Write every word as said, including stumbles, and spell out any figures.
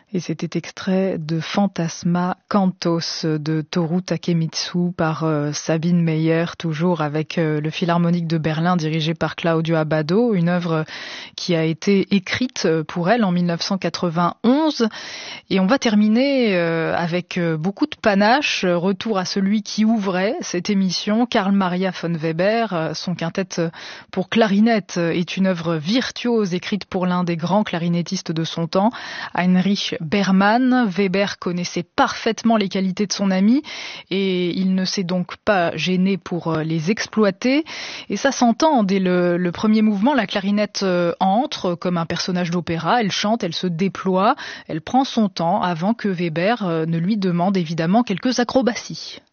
Et c'était extrait de Fantasma Cantos de Toru Takemitsu par euh, Sabine Meyer, toujours avec euh, le Philharmonique de Berlin dirigé par Claudio Abbado, une œuvre qui a été écrite pour elle en mille neuf cent quatre-vingt-onze. Et on va terminer euh, avec euh, beaucoup de panache, retour à celui qui ouvrait cette émission, Carl Maria von Weber. Son quintette pour clarinette est une œuvre virtuose écrite pour l'un des grands clarinettistes de son temps, Heinrich Bergmann. Weber connaissait parfaitement les qualités de son ami et il ne s'est donc pas gêné pour les exploiter. Et ça s'entend dès le, le premier mouvement. La clarinette entre comme un personnage d'opéra, elle chante, elle se déploie, elle prend son temps avant que Weber ne lui demande évidemment quelques acrobaties.